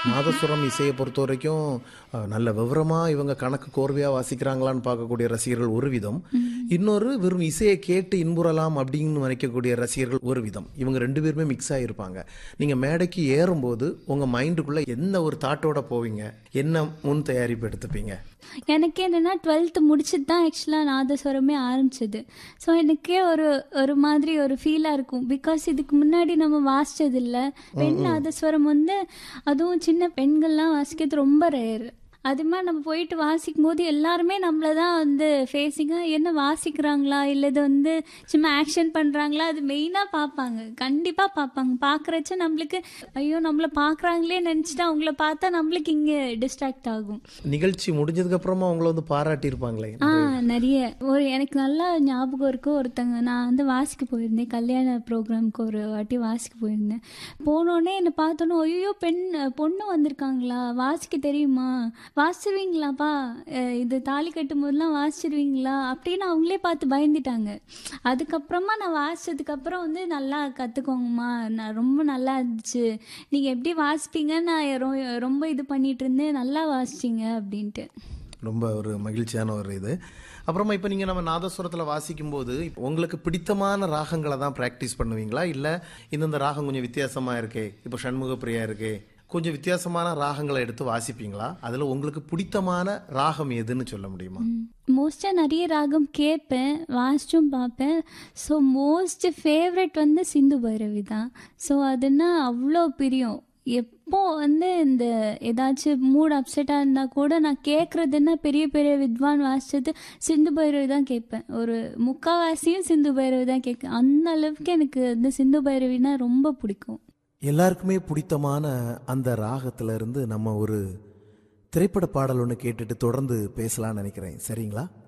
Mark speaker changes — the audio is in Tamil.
Speaker 1: நாதசுரம் இசையை பொறுத்த வரைக்கும் நல்ல விவரமா இவங்க கணக்கு கோர்வையா வாசிக்கிறாங்களான்னு பார்க்கக்கூடிய ரசிகர்கள் ஒரு விதம், இன்னொரு வெறும் இசையை கேட்டு இன்புறலாம் அப்படின்னு நினைக்கக்கூடிய ரசிகர்கள் ஒரு விதம். இவங்க ரெண்டு பேருமே மிக்ஸ் ஆகிருப்பாங்க. நீங்க மேடைக்கு ஏறும்போது உங்க மைண்டுக்குள்ள என்ன ஒரு தாட்டோட போவீங்க, என்ன முன் தயாரிப்பு எடுத்துப்பீங்க?
Speaker 2: எனக்கு என்னென்னா 12th முடிச்சுட்டு தான் ஆக்சுவலாக நாதஸ்வரமே ஆரம்பிச்சது. ஸோ எனக்கே ஒரு ஒரு மாதிரி ஒரு ஃபீலாக இருக்கும். பிகாஸ் இதுக்கு முன்னாடி நம்ம வாசித்ததில்லை. பெண் நாதஸ்வரம் வந்து அதுவும் சின்ன பெண்கள்லாம் வாசிக்கிறது ரொம்ப ரேர். அது மாதிரி நம்ம போயிட்டு வாசிக்கும் போது எல்லாருமே நம்மளை தான் வந்து ஃபேஸிங்காக என்ன வாசிக்கிறாங்களா இல்லை இது வந்து சும்மா ஆக்ஷன் பண்ணுறாங்களா அது மெயினாக பார்ப்பாங்க. கண்டிப்பாக பார்ப்பாங்க. பார்க்குறச்ச நம்மளுக்கு ஐயோ நம்மளை பார்க்குறாங்களே நினச்சிட்டு அவங்கள பார்த்தா நம்மளுக்கு இங்கே டிஸ்ட்ராக்ட் ஆகும்.
Speaker 1: நிகழ்ச்சி முடிஞ்சதுக்கு அப்புறமா அவங்கள வந்து பாராட்டியிருப்பாங்களே?
Speaker 2: நிறைய. எனக்கு நல்லா ஞாபகம் இருக்கும். ஒருத்தங்க நான் வந்து வாசிக்க போயிருந்தேன், கல்யாண ப்ரோக்ராமுக்கு ஒரு வாட்டி வாசிக்க போயிருந்தேன். போனோடனே என்னை பார்த்தோன்னே ஐயோ பொண்ணு வந்திருக்காங்களா, வாசிக்க தெரியுமா, வாசிடுவீங்களாப்பா, இது தாலி கட்டும் போதெல்லாம் வாசிடுவீங்களா அப்படின்னு அவங்களே பார்த்து பயந்துட்டாங்க. அதுக்கப்புறமா நான் வாசிச்சதுக்கப்புறம் வந்து நல்லா கற்றுக்கோங்கம்மா, நான் ரொம்ப நல்லா இருந்துச்சு, நீங்கள் எப்படி வாசிப்பீங்கன்னு நான் ரொம்ப இது பண்ணிட்டு இருந்தேன், நல்லா வாசிச்சிங்க அப்படின்ட்டு.
Speaker 1: ரொம்ப ஒரு மகிழ்ச்சியான ஒரு இது. அப்புறமா இப்போ நீங்கள் நம்ம நாதஸ்வரத்தில் வாசிக்கும்போது உங்களுக்கு பிடித்தமான ராகங்களை தான் ப்ராக்டிஸ் பண்ணுவீங்களா, இல்லை இந்தந்த ராகம் கொஞ்சம் வித்தியாசமாக இருக்கே, இப்போ சண்முகப்பிரியா இருக்கே, கொஞ்சம் வித்தியாசமான ராகங்களை எடுத்து வாசிப்பீங்களா? அதில் உங்களுக்கு பிடித்தமான ராகம் எதுன்னு சொல்ல முடியுமா?
Speaker 2: மோஸ்ட்டாக நிறைய ராகம் கேட்பேன், வாசிச்சும் பார்ப்பேன். ஸோ மோஸ்ட் ஃபேவரட் வந்து சிந்து பைரவி தான். ஸோ அதுன்னா அவ்வளோ பிரியம். எப்போ வந்து இந்த ஏதாச்சும் மூட் அப்செட்டாக இருந்தால் கூட நான் கேட்குறதுன்னா பெரிய பெரிய வித்வான் வாசிச்சது சிந்து பைரவி தான் கேட்பேன். ஒரு முக்கால்வாசியும் சிந்து பைரவி தான் கேட்பேன். அந்த அளவுக்கு எனக்கு வந்து சிந்து பைரவினா ரொம்ப பிடிக்கும்.
Speaker 1: எல்லாருக்குமே பிடித்தமான அந்த ராகத்துல இருந்து நம்ம ஒரு திரைப்பட பாடல் ஒன்று கேட்டுட்டு தொடர்ந்து பேசலாம்னு நினைக்கிறேன். சரிங்களா?